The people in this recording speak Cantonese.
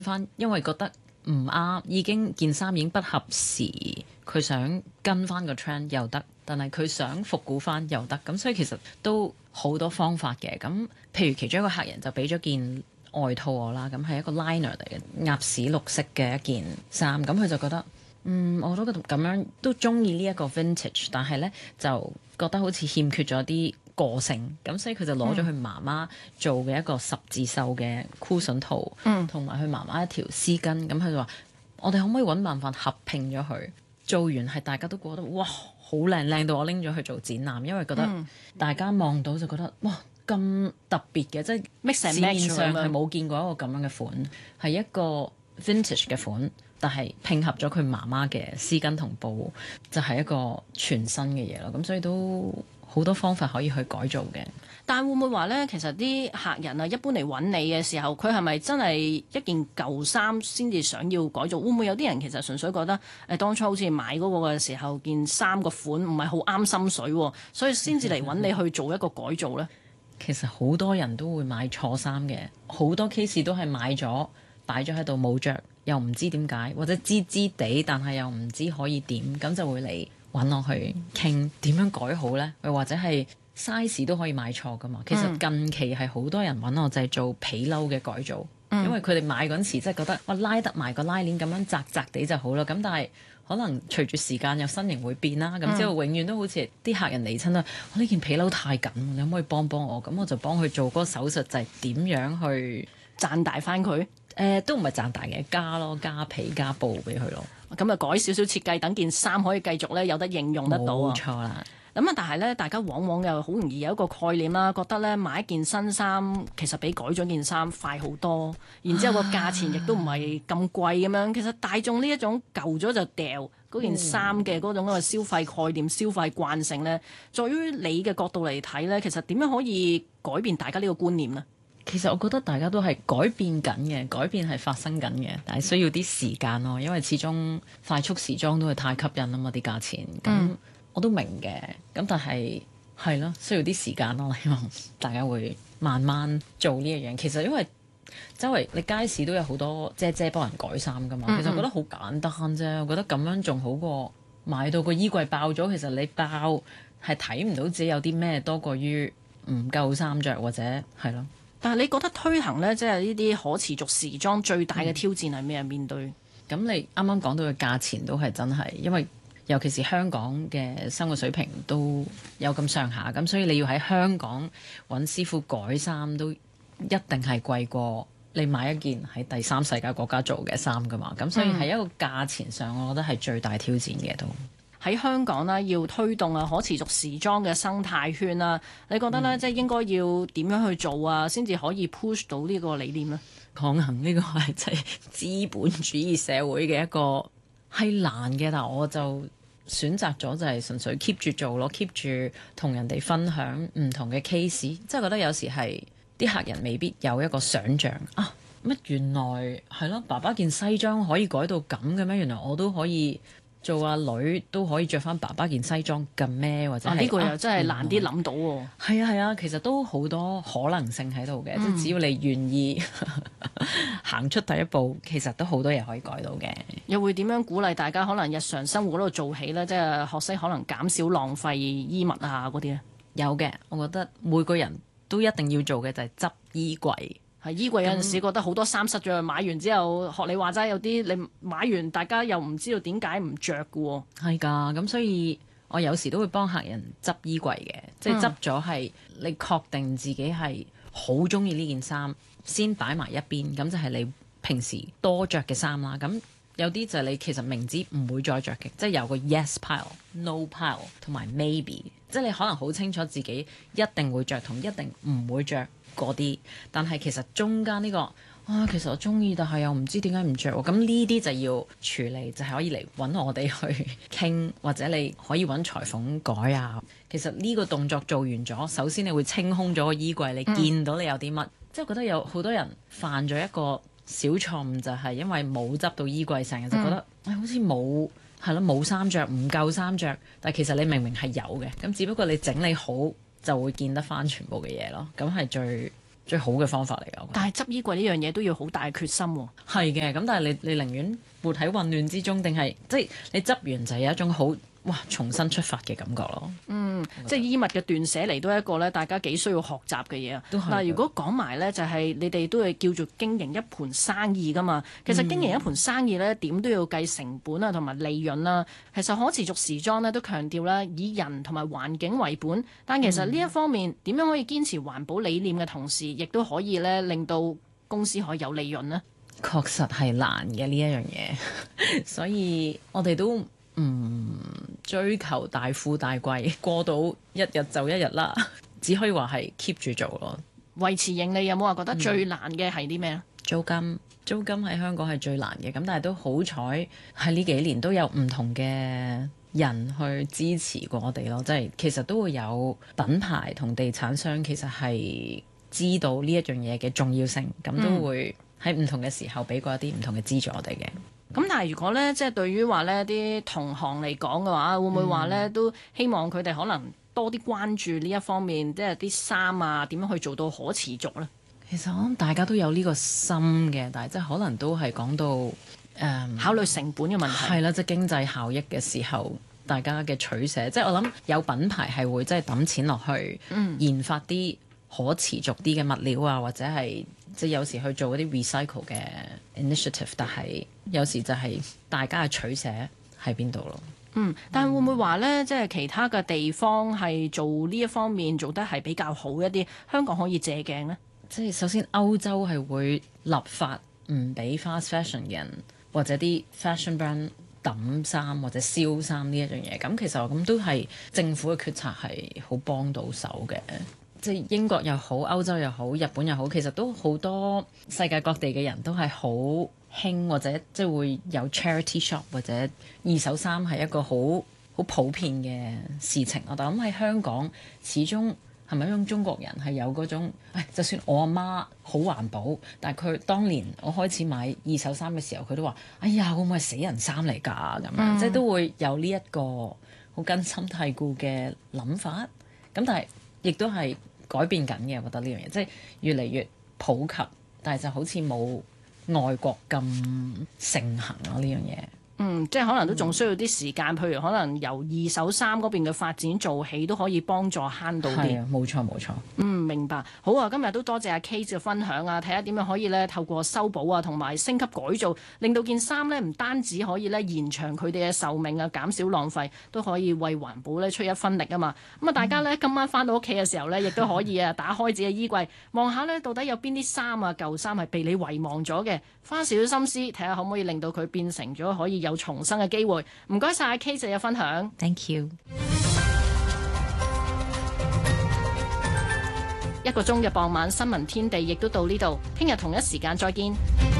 翻，因為覺得唔啱，已經件衫已經不合時，佢想跟翻個 trend 又得，但係佢想復古翻又得，咁所以其實都好多方法嘅。咁譬如其中一個客人就俾咗件外套我啦，咁係一個 liner 嚟嘅，鴨屎綠色嘅一件衫，咁佢就覺得我都覺得咁樣都中意呢一個 vintage，但係呢就覺得好似欠缺咗啲個性，咁所以佢就攞咗佢媽媽做嘅一個十字繡嘅 cushion 套，同埋佢媽媽一條絲巾，咁佢就話我哋可唔可以揾辦法合拼咗佢？做完係大家都覺得哇好靚，靚到我拎咗去做展覽，因為覺得大家望到就覺得哇咁特別嘅，即係 mix and 市 match 面上係咁樣冇見過一個咁樣嘅款，係一個 vintage 嘅款，但係拼合咗佢媽媽嘅絲巾同布，就係一個全新嘅嘢咯。咁所以都好多方法可以去改造嘅。 但會唔會話呢？其實啲客人啊，一般嚟揾你嘅時候，佢係咪真係一件舊衫先至想要改造？會唔會有啲人其實純粹覺得當初好似買嗰個嘅時候，件衫個款唔係好啱心水，所以先至嚟揾你去做一個改造呢？ 其實好多人都會買錯衫嘅，好多 case 都係買咗擺咗喺度冇着，又唔知點解，或者知知地，但係又唔知可以點，咁就會嚟揾我去傾點樣改好呢？又或者係 size 都可以買錯噶嘛。其實近期係好多人揾我就係做皮褸嘅改造，因為佢哋買嗰陣時即係覺得我拉得埋個拉鏈咁樣窄窄地就好啦。咁但係可能隨住時間有身形會變啦，咁之後永遠都好似啲客人嚟親啦，我呢件皮褸太緊，你可唔可以幫幫我？咁我就幫佢做嗰個手術，就係點樣去賺大翻佢？ 都唔係賺大嘅，加皮加布俾佢咯。 咁啊改少少設計，等件衫可以繼續咧有得應用得到啊！ 冇錯啦。 咁啊，但係咧，大家往往又好容易有一個概念啦，覺得咧買一件新衫其實比改咗件衫快好多，然之後個價錢亦都唔係咁貴咁樣。其實大眾呢一種舊咗就掉嗰件衫嘅嗰種消費概念、消費慣性咧，在於你嘅角度嚟睇咧，其實點樣可以改變大家呢個觀念呢？ 其實我覺得大家都係改變緊嘅，改變係發生緊嘅，但係需要啲時間咯，因為始終快速時裝都係太吸引啊嘛啲價錢。咁我都明嘅，咁但係係咯，需要啲時間咯。希望大家會慢慢做呢一樣。其實因為周圍你街市都有好多姐姐幫人改衫噶嘛，其實我覺得好簡單啫。我覺得咁樣仲好過買到個衣櫃爆咗。其實你爆係睇唔到自己有啲咩多過於唔夠衫着或者係咯。 但係你覺得推行呢，即係呢啲可持續時裝最大嘅挑戰係咩？面對咁你啱啱講到嘅價錢都係真係，因為尤其是香港嘅生活水平都有咁上下，咁所以你要喺香港揾師傅改衫都一定係貴過你買一件喺第三世界國家做嘅衫㗎嘛。咁所以喺一個價錢上，我覺得係最大挑戰嘅都。 喺香港啦，要推動可持續時裝嘅生態圈啦，你覺得呢？即係應該要點樣去做啊，先至可以 push 到呢個理念呢？ 抗衡呢個係即係資本主義社會嘅一個係難嘅，但我就選擇咗就係純粹 keep 住做咯，keep 住同人哋分享唔同嘅 case，即係覺得有時係啲客人未必有一個想像啊，乜原來係咯，爸爸件西裝可以改到咁嘅咩？原來我都可以。做阿女都可以着翻爸爸件西裝嘅咩？或者係呢個又真係難啲諗到喎。 係啊係啊，其實都好多可能性喺度嘅，即係只要你願意行出第一步，其實都好多嘢可以改到嘅。 又會點樣鼓勵大家可能日常生活嗰度做起呢？即係學識可能減少浪費衣物啊嗰啲咧。 有嘅，我覺得每個人都一定要做嘅就係執衣櫃。 係衣櫃有陣時覺得好多衫塞咗，買完之後學你話齋，有啲你買完大家又唔知道點解唔着嘅喎。 係㗎，咁所以我有時都會幫客人執衣櫃嘅，即係執咗係你確定自己係好中意呢件衫，先擺埋一邊，咁就係你平時多着嘅衫啦。咁有啲就係你其實明知唔會再着嘅，即係有個 yes pile、no pile 同埋 maybe，即係你可能好清楚自己一定會着同一定唔會着嗰啲，但係其實中間呢個其實我中意，但係又唔知點解唔着喎。咁呢啲就要處理，就係可以嚟揾我哋去傾，或者你可以揾裁縫改啊。其實呢個動作做完咗，首先你會清空咗個衣櫃，你見到你有啲乜，即係覺得有好多人犯咗一個小錯誤，就係因為冇執到衣櫃，成日就覺得好似冇係咯，冇衫着，唔夠衫着，但係其實你明明係有嘅，咁只不過你整理好就會見得翻全部嘅嘢咯。咁係最好嘅方法嚟㗎。 但係執衣櫃呢樣嘢都要好大決心喎。 係嘅，咁但係你寧願活喺混亂之中，定係即係你執完就有一種好重新出發嘅感覺咯。 即係衣物嘅斷捨離都係一個咧，大家幾需要學習嘅嘢啊。嗱，如果講埋咧，就係你哋都係叫做經營一盤生意噶嘛。其實經營一盤生意咧，點都要計成本啊，同埋利潤啦。其實可持續時裝咧都強調咧以人同埋環境為本，但其實呢一方面點樣可以堅持環保理念嘅同時，亦都可以咧令到公司可以有利潤呢？ 確實係難嘅呢一樣嘢，所以我哋都唔追求大富大貴，過到一日就一日啦，只可以話係 keep 住做咯。 維持盈利有冇話覺得最難嘅係啲咩？ 租金喺香港係最難嘅，咁但係都好彩喺呢幾年都有唔同嘅人去支持過我哋咯，即係其實都會有品牌同地產商其實係知道呢一樣嘢嘅重要性，咁都會喺唔同嘅時候俾過一啲唔同嘅資助我哋嘅。 咁但係如果咧，即係對於話呢啲同行嚟講嘅話，會唔會話咧都希望佢哋可能多啲關注呢一方面，即係啲衫啊點樣去做到可持續呢？ 其實我諗大家都有呢個心嘅，但係即係可能都係講到考慮成本嘅問題。 係啦，即係經濟效益嘅時候，大家嘅取捨，即係我諗有品牌係會即係揼錢落去研發啲可持續啲嘅物料啊，或者係即係有時去做嗰啲 recycle 嘅 initiative， 但係有時就係大家嘅取捨喺邊度咯。 但係會唔會話呢？即係其他嘅地方係做呢一方面做得係比較好一啲，香港可以借鏡呢？ 即係首先歐洲係會立法唔俾 fast fashion 嘅人或者啲 fashion brand 抌衫或者燒衫呢一樣嘢，咁其實我咁都係政府嘅決策係好幫到手嘅。即係英國又好，歐洲又好，日本又好，其實都好多世界各地嘅人都係好興或者即係會有 charity shop 或者二手衫係一個好普遍嘅事情。我諗喺香港始終係咪一種中國人係有嗰種，就算我阿媽好環保，但係佢當年我開始買二手衫嘅時候，佢都話：哎呀，會唔會係死人衫嚟㗎？咁樣即係都會有呢一個好根深蒂固嘅諗法。咁但係亦都係改變緊嘅，我覺得呢樣嘢即係越嚟越普及，但係就好似冇外國咁盛行咯呢樣嘢。 即係可能都仲需要啲時間，譬如可能由二手衫嗰邊嘅發展做起，都可以幫助慳到啲。 係啊，冇錯冇錯。 明白。好啊，今日都多謝阿 Kate 嘅分享啊，睇下點樣可以咧透過修補啊，同埋升級改造，令到件衫咧唔單止可以咧延長佢哋嘅壽命啊，減少浪費，都可以為環保咧出一分力啊嘛。咁啊，大家咧今晚翻到屋企嘅時候咧，亦都可以啊打開自己嘅衣櫃，望下咧到底有邊啲衫啊舊衫係被你遺忘咗嘅，花少少心思睇下可唔可以令到佢變成咗可以有重生嘅機會。唔該晒阿 Kate 嘅分享。 Thank you。 1個鐘嘅傍晚新聞天地亦都到呢度，聽日同一時間再見。